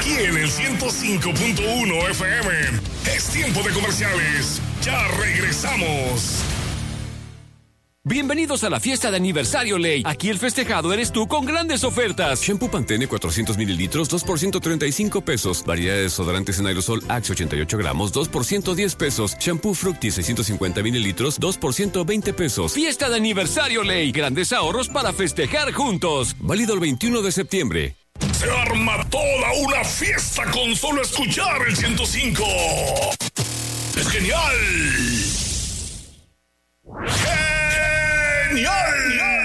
aquí en el 105.1 FM. Es tiempo de comerciales. Ya regresamos. Bienvenidos a la fiesta de aniversario Ley. Aquí el festejado eres tú con grandes ofertas. Shampoo Pantene 400 mililitros, 2 por 135 pesos. Variedad de desodorantes en aerosol Axe 88 gramos, 2 por 110 pesos. Shampoo Fructis 650 mililitros, 2 por 120 pesos. Fiesta de aniversario Ley. Grandes ahorros para festejar juntos. Válido el 21 de septiembre. Se arma toda una fiesta con solo escuchar el 105. ¡Es genial! ¡Genial!